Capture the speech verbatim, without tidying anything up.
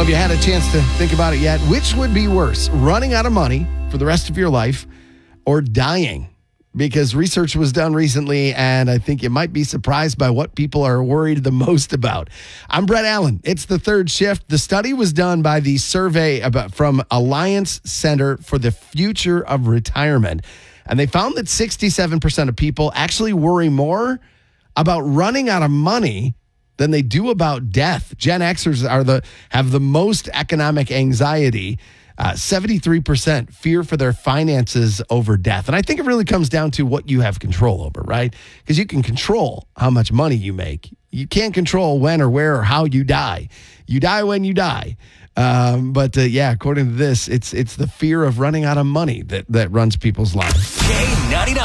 Have you had a chance to think about it yet? Which would be worse, running out of money for the rest of your life or dying? Because research was done recently, and I think you might be surprised by what people are worried the most about. I'm Brett Allen. It's the third shift. The study was done by the survey about, from Alliance Center for the Future of Retirement, and they found that sixty-seven percent of people actually worry more about running out of money than they do about death. Gen Xers are the have the most economic anxiety. Uh, seventy-three percent fear for their finances over death. And I think it really comes down to what you have control over, right? Because you can control how much money you make. You can't control when or where or how you die. You die when you die. Um, but uh, yeah, according to this, it's it's the fear of running out of money that, that runs people's lives. K ninety-nine.